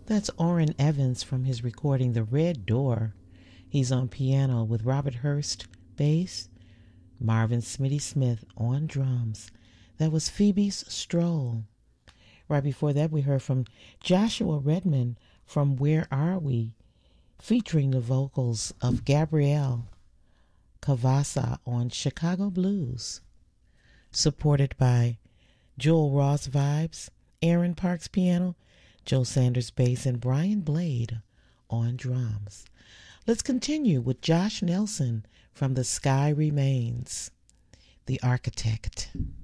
That's Orrin Evans from his recording The Red Door. He's on piano with Robert Hurst, bass, Marvin Smitty Smith on drums. That was Phoebe's Stroll. Right before that, we heard from Joshua Redman from Where Are We, featuring the vocals of Gabrielle Cavassa on Chicago Blues, supported by Joel Ross Vibes, Aaron Parks piano, Joe Sanders bass, and Brian Blade on drums. Let's continue with Josh Nelson from The Sky Remains, The Architect.